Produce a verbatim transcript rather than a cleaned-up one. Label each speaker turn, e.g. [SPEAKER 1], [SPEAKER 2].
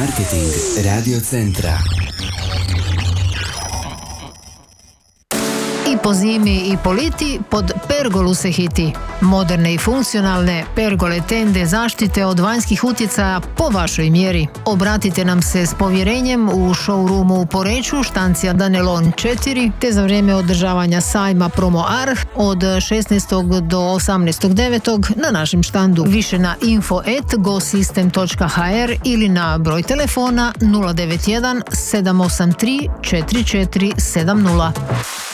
[SPEAKER 1] Marketing Radio Centra.
[SPEAKER 2] I po zimi i po liti pod pergolu se hiti. Moderne i funkcionalne pergole tende zaštite od vanjskih utjecaja po vašoj mjeri. Obratite nam se s povjerenjem u showroomu u Poreču, štancija Danelon četiri, te za vrijeme održavanja sajma Promo Arh od šesnaestog do osamnaestog devetog na našem štandu. Više na info at gosystem dot h r ili na broj telefona nula devet jedan sedam osam tri četiri četiri sedam nula.